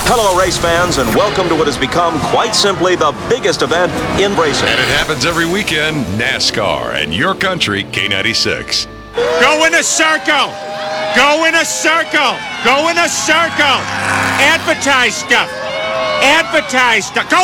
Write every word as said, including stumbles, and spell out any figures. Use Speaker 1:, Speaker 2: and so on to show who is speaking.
Speaker 1: Hello, race fans, and welcome to what has become quite simply the biggest event in racing.
Speaker 2: And it happens every weekend, NASCAR and your country, K ninety-six.
Speaker 3: Go in a circle. Go in a circle. Go in a circle. Advertise stuff. Advertise stuff. Go